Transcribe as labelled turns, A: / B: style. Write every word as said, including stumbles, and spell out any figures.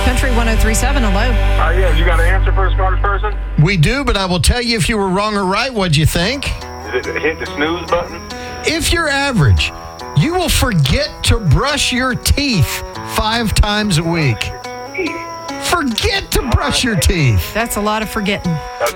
A: Country one oh three point seven, hello.
B: Uh, yeah, you got an answer for a smartest person?
C: We do, but I will tell you if you were wrong or right. What'd you think?
B: Is it hit the snooze button?
C: If you're average, you will forget to brush your teeth five times a week. Forget to brush your teeth.
A: That's a lot of forgetting.